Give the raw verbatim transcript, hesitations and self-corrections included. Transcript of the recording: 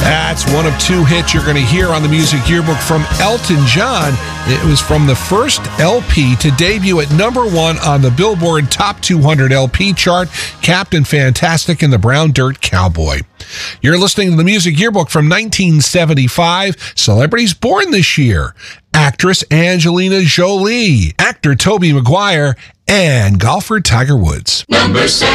That's one of two hits you're going to hear on the Music Yearbook from Elton John. It was from the first L P to debut at number one on the Billboard Top two hundred L P chart, Captain Fantastic and the Brown Dirt Cowboy. You're listening to the Music Yearbook from nineteen seventy-five. Celebrities born this year: actress Angelina Jolie, actor Tobey Maguire, and golfer Tiger Woods. Number seven.